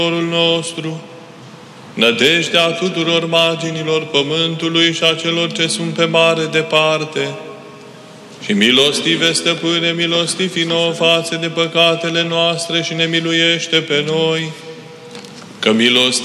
nostru, nădejdea tuturor marginilor pământului și a celor ce sunt pe mare departe, și milostive, Stăpâne, milostivi nouă față de păcatele noastre și ne miluiește pe noi, că milostiv